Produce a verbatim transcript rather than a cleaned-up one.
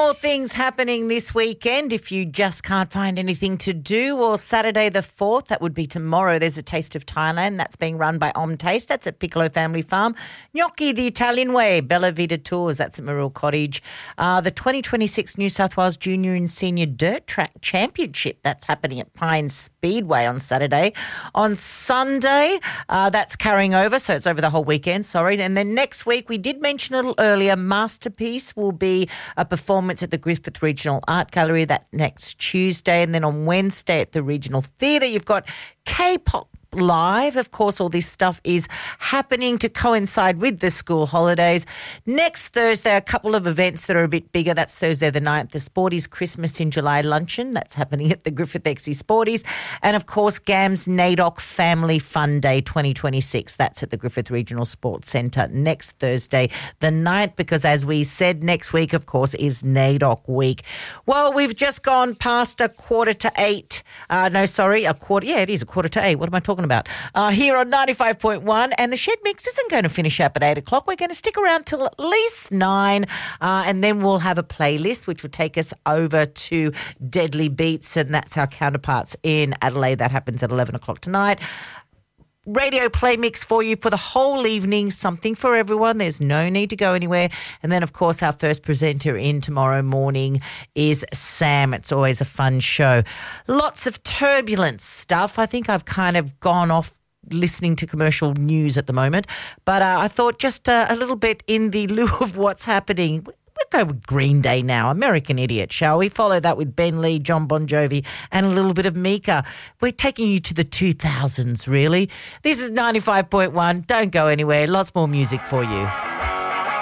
more things happening this weekend if you just can't find anything to do. Or Saturday the fourth, that would be tomorrow, there's a Taste of Thailand that's being run by Om Taste. That's at Piccolo Family Farm. Gnocchi the Italian Way, Bella Vita Tours, that's at Marul Cottage. Uh, the twenty twenty-six New South Wales Junior and Senior Dirt Track Championship, that's happening at Pine Speedway on Saturday. On Sunday, uh, that's carrying over, so it's over the whole weekend, sorry. And then next week, we did mention a little earlier, Masterpiece will be a performance at the Griffith Regional Art Gallery. That's next Tuesday. And then on Wednesday at the Regional Theatre, you've got K-pop live. Of course, all this stuff is happening to coincide with the school holidays. Next Thursday, a couple of events that are a bit bigger. That's Thursday the ninth, the Sporties Christmas in July luncheon. That's happening at the Griffith X C Sporties. And, of course, G A M's NAIDOC Family Fun Day twenty twenty-six. That's at the Griffith Regional Sports Centre next Thursday the ninth, because, as we said, next week, of course, is NAIDOC week. Well, we've just gone past a quarter to eight. Uh, no, sorry, a quarter. Yeah, it is a quarter to eight. What am I talking about? Uh, here on ninety-five point one, and the Shed Mix isn't going to finish up at eight o'clock. We're going to stick around till at least nine, uh, and then we'll have a playlist which will take us over to Deadly Beats, and that's our counterparts in Adelaide. That happens at eleven o'clock tonight. Radio play mix for you for the whole evening, something for everyone. There's no need to go anywhere. And then, of course, our first presenter in tomorrow morning is Sam. It's always a fun show. Lots of turbulent stuff. I think I've kind of gone off listening to commercial news at the moment. But uh, I thought just uh, a little bit in the lieu of what's happening. We'll go with Green Day now, American Idiot, shall we? Follow that with Ben Lee, John Bon Jovi, and a little bit of Mika. We're taking you to the two thousands, really. This is ninety-five point one. Don't go anywhere. Lots more music for you.